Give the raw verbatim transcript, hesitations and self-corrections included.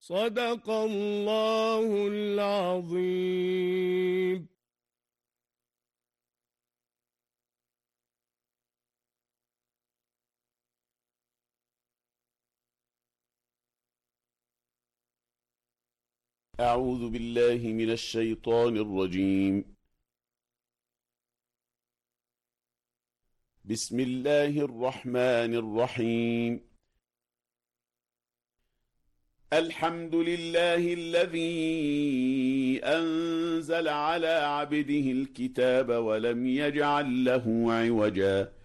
صدق الله العظيم. أعوذ بالله من الشيطان الرجيم. بسم الله الرحمن الرحيم. الحمد لله الذي أنزل على عبده الكتاب ولم يجعل له عوجا